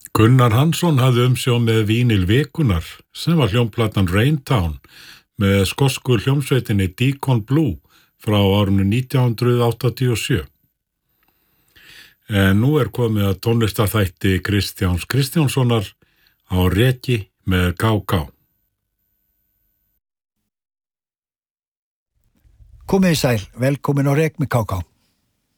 Gunnar Hansson hafði umsjón með Vínil Vikunar sem var hljómplatan Raintown með skosku hljómsveitinni Deacon Blue frá árinu 1987. En nú komið að tónlistarþætti Kristjáns Kristjánssonar á Reki með KK. Komið í sæl, velkomin á Rek með KK.